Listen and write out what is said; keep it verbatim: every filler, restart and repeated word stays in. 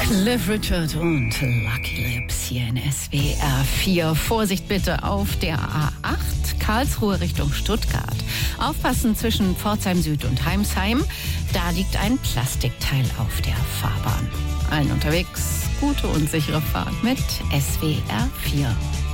Cliff Richard und Lucky Lips hier in S W R vier. Vorsicht bitte auf der A acht, Karlsruhe Richtung Stuttgart. Aufpassen zwischen Pforzheim Süd und Heimsheim. Da liegt ein Plastikteil auf der Fahrbahn. Allen unterwegs gute und sichere Fahrt mit S W R vier.